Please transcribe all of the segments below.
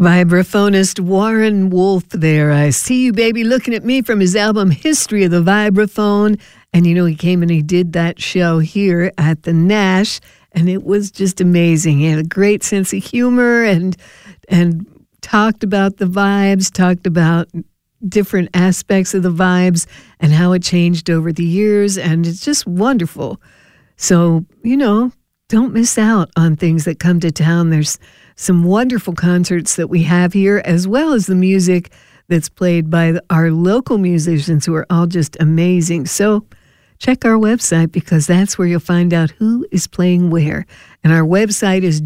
Vibraphonist Warren Wolf there. I See You Baby Looking at Me from his album History of the Vibraphone. And you know, he came and he did that show here at the Nash, and it was just amazing. He had a great sense of humor and talked about the vibes, talked about different aspects of the vibes and how it changed over the years, and it's just wonderful. So, you know, don't miss out on things that come to town. There's some wonderful concerts that we have here, as well as the music that's played by our local musicians who are all just amazing. So check our website, because that's where you'll find out who is playing where. And our website is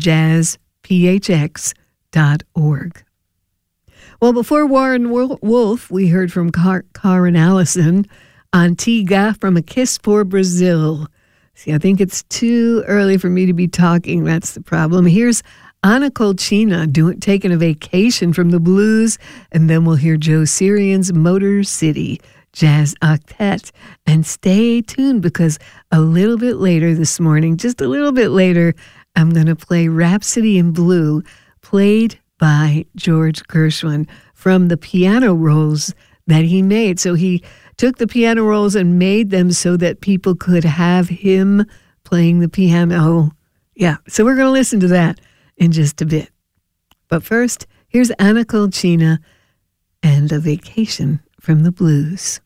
jazzphx.org. Well, before Warren Wolf, we heard from Karen Allison, Antigua from A Kiss for Brazil. See, I think it's too early for me to be talking. That's the problem. Here's Ana Colchina taking a vacation from the blues, and then we'll hear Joe Sirian's Motor City Jazz Octet. And stay tuned, because a little bit later this morning, just a little bit later, I'm going to play Rhapsody in Blue, played by George Gershwin from the piano rolls that he made. So he took the piano rolls and made them so that people could have him playing the piano. Yeah, so we're going to listen to that in just a bit. But first, here's Ana Colchina and A Vacation from the Blues.